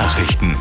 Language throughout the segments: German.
Nachrichten.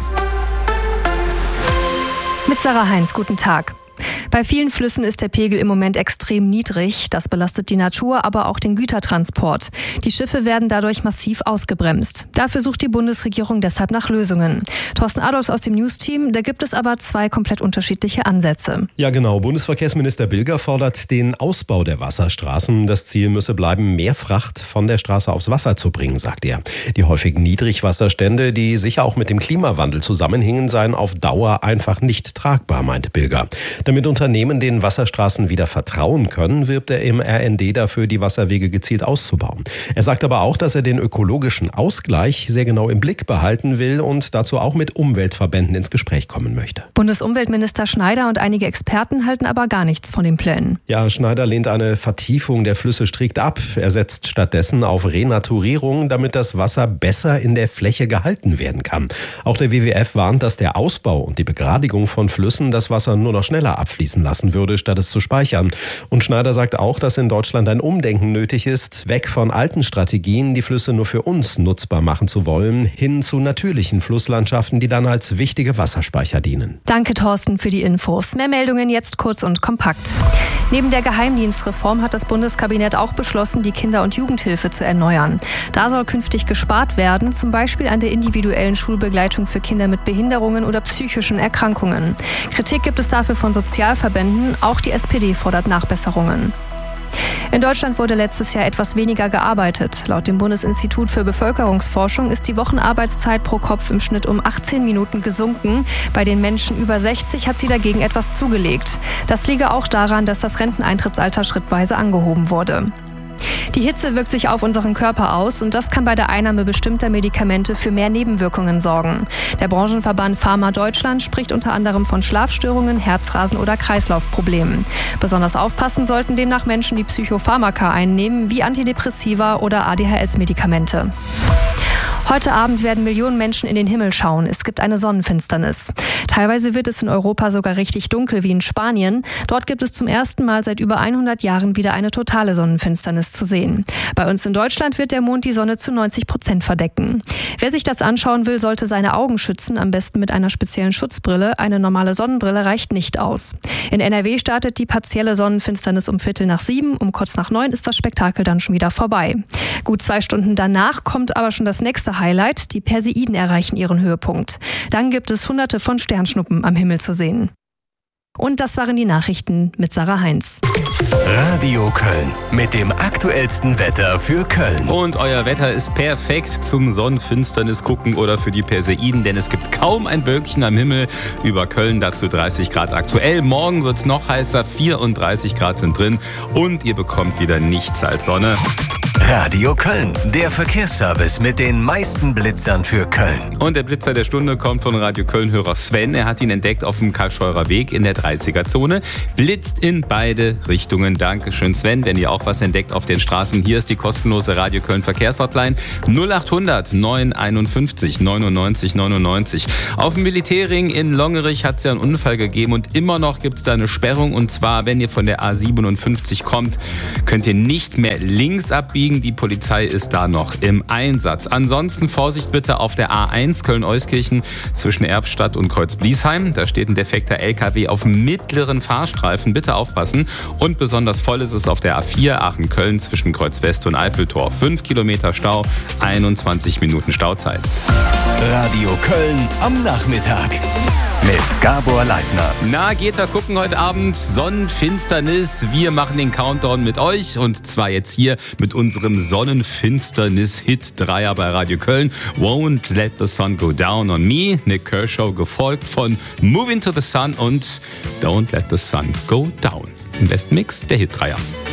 Mit Sarah Heinz, guten Tag. Bei vielen Flüssen ist der Pegel im Moment extrem niedrig. Das belastet die Natur, aber auch den Gütertransport. Die Schiffe werden dadurch massiv ausgebremst. Dafür sucht die Bundesregierung deshalb nach Lösungen. Thorsten Adolfs aus dem News-Team, da gibt es aber zwei komplett unterschiedliche Ansätze. Ja genau, Bundesverkehrsminister Bilger fordert den Ausbau der Wasserstraßen. Das Ziel müsse bleiben, mehr Fracht von der Straße aufs Wasser zu bringen, sagt er. Die häufigen Niedrigwasserstände, die sicher auch mit dem Klimawandel zusammenhängen, seien auf Dauer einfach nicht tragbar, meint Bilger. Damit Unternehmen den Wasserstraßen wieder vertrauen können, wirbt er im RND dafür, die Wasserwege gezielt auszubauen. Er sagt aber auch, dass er den ökologischen Ausgleich sehr genau im Blick behalten will und dazu auch mit Umweltverbänden ins Gespräch kommen möchte. Bundesumweltminister Schneider und einige Experten halten aber gar nichts von den Plänen. Ja, Schneider lehnt eine Vertiefung der Flüsse strikt ab. Er setzt stattdessen auf Renaturierung, damit das Wasser besser in der Fläche gehalten werden kann. Auch der WWF warnt, dass der Ausbau und die Begradigung von Flüssen das Wasser nur noch schneller abfließen lassen würde, statt es zu speichern. Und Schneider sagt auch, dass in Deutschland ein Umdenken nötig ist, weg von alten Strategien, die Flüsse nur für uns nutzbar machen zu wollen, hin zu natürlichen Flusslandschaften, die dann als wichtige Wasserspeicher dienen. Danke, Thorsten, für die Infos. Mehr Meldungen jetzt kurz und kompakt. Neben der Geheimdienstreform hat das Bundeskabinett auch beschlossen, die Kinder- und Jugendhilfe zu erneuern. Da soll künftig gespart werden, zum Beispiel an der individuellen Schulbegleitung für Kinder mit Behinderungen oder psychischen Erkrankungen. Kritik gibt es dafür von Sozialverbänden, auch die SPD fordert Nachbesserungen. In Deutschland wurde letztes Jahr etwas weniger gearbeitet. Laut dem Bundesinstitut für Bevölkerungsforschung ist die Wochenarbeitszeit pro Kopf im Schnitt um 18 Minuten gesunken. Bei den Menschen über 60 hat sie dagegen etwas zugelegt. Das liege auch daran, dass das Renteneintrittsalter schrittweise angehoben wurde. Die Hitze wirkt sich auf unseren Körper aus und das kann bei der Einnahme bestimmter Medikamente für mehr Nebenwirkungen sorgen. Der Branchenverband Pharma Deutschland spricht unter anderem von Schlafstörungen, Herzrasen oder Kreislaufproblemen. Besonders aufpassen sollten demnach Menschen, die Psychopharmaka einnehmen, wie Antidepressiva oder ADHS-Medikamente. Heute Abend werden Millionen Menschen in den Himmel schauen. Es gibt eine Sonnenfinsternis. Teilweise wird es in Europa sogar richtig dunkel, wie in Spanien. Dort gibt es zum ersten Mal seit über 100 Jahren wieder eine totale Sonnenfinsternis zu sehen. Bei uns in Deutschland wird der Mond die Sonne zu 90% verdecken. Wer sich das anschauen will, sollte seine Augen schützen, am besten mit einer speziellen Schutzbrille. Eine normale Sonnenbrille reicht nicht aus. In NRW startet die partielle Sonnenfinsternis um 6:15. Um kurz nach 9 ist das Spektakel dann schon wieder vorbei. Gut 2 Stunden danach kommt aber schon das nächste Highlight. Die Perseiden erreichen ihren Höhepunkt. Dann gibt es Hunderte von Sternschnuppen am Himmel zu sehen. Und das waren die Nachrichten mit Sarah Heinz. Radio Köln mit dem aktuellsten Wetter für Köln. Und euer Wetter ist perfekt zum Sonnenfinsternis gucken oder für die Perseiden, denn es gibt kaum ein Wölkchen am Himmel über Köln, dazu 30 Grad aktuell. Morgen wird es noch heißer, 34 Grad sind drin und ihr bekommt wieder nichts als Sonne. Radio Köln, der Verkehrsservice mit den meisten Blitzern für Köln. Und der Blitzer der Stunde kommt von Radio Köln-Hörer Sven. Er hat ihn entdeckt auf dem Karlsscheurer Weg in der 30er-Zone. Blitzt in beide Richtungen. Dankeschön, Sven. Wenn ihr auch was entdeckt auf den Straßen, hier ist die kostenlose Radio Köln Verkehrshotline 0800 951 99 99. Auf dem Militärring in Longerich hat es ja einen Unfall gegeben und immer noch gibt es da eine Sperrung. Und zwar, wenn ihr von der A57 kommt, könnt ihr nicht mehr links abbiegen. Die Polizei ist da noch im Einsatz. Ansonsten Vorsicht bitte auf der A1 Köln-Euskirchen zwischen Erbstadt und Kreuz-Bliesheim. Da steht ein defekter LKW auf mittleren Fahrstreifen. Bitte aufpassen. Und besonders voll ist es auf der A4 Aachen-Köln zwischen Kreuz-West und Eiffeltor. 5 Kilometer Stau, 21 Minuten Stauzeit. Radio Köln am Nachmittag. Mit Gabor Leitner. Na, geht da gucken heute Abend. Sonnenfinsternis. Wir machen den Countdown mit euch. Und zwar jetzt hier mit unserem Sonnenfinsternis-Hit-Dreier bei Radio Köln. Won't Let the Sun Go Down on Me. Nick Kershaw, gefolgt von Moving to the Sun und Don't Let the Sun Go Down. Im besten Mix der Hit-Dreier.